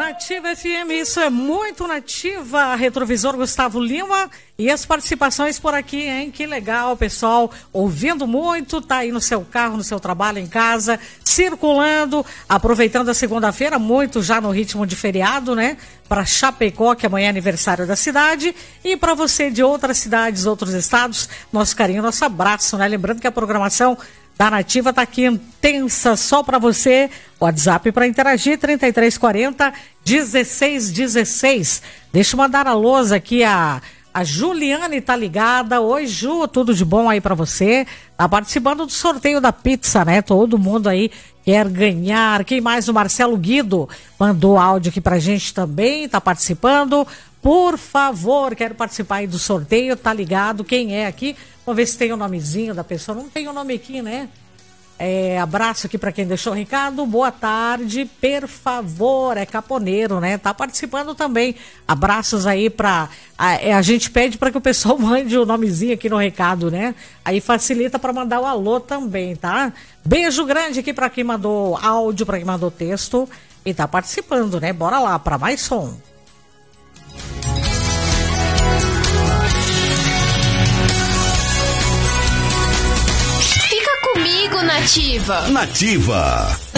Nativa FM, isso é muito nativa. Retrovisor Gustavo Lima e as participações por aqui, hein? Que legal, pessoal. Ouvindo muito, tá aí no seu carro, no seu trabalho, em casa, circulando, aproveitando a segunda-feira, muito já no ritmo de feriado, né? Para Chapecó, que amanhã é aniversário da cidade, e para você de outras cidades, outros estados, nosso carinho, nosso abraço, né? Lembrando que a programação da Nativa tá aqui intensa só para você. WhatsApp para interagir 3340-1616. Deixa eu mandar a lousa aqui, a Juliane tá ligada. Oi, Ju, tudo de bom aí para você? Tá participando do sorteio da pizza, né? Todo mundo aí quer ganhar. Quem mais? O Marcelo Guido mandou áudio aqui pra gente também, tá participando. Por favor, quero participar aí do sorteio, tá ligado? Quem é aqui? Vamos ver se tem o nomezinho da pessoa. Não tem o nome aqui, né? Abraço aqui para quem deixou o recado. Boa tarde, por favor. É caponeiro, né? Tá participando também. Abraços aí para a gente pede para que o pessoal mande o nomezinho aqui no recado, né? Aí facilita para mandar o alô também, tá? Beijo grande aqui para quem mandou áudio, para quem mandou texto e tá participando, né? Bora lá para mais som. Comigo, Nativa. Nativa.